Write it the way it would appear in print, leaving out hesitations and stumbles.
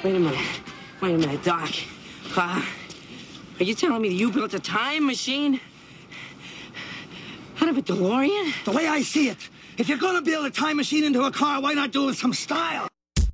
Wait a minute. Wait a minute, Doc. Are you telling me that you built a time machine? Out of a DeLorean? The way I see it, if you're gonna build a time machine into a car, why not do it with some style?